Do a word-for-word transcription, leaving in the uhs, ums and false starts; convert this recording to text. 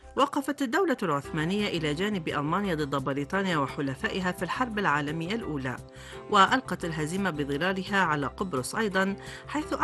وقفت الدولة العثمانية إلى جانب ألمانيا ضد بريطانيا وحلفائها في الحرب العالمية الأولى، وألقت الهزيمة بظلالها على قبرص أيضا، حيث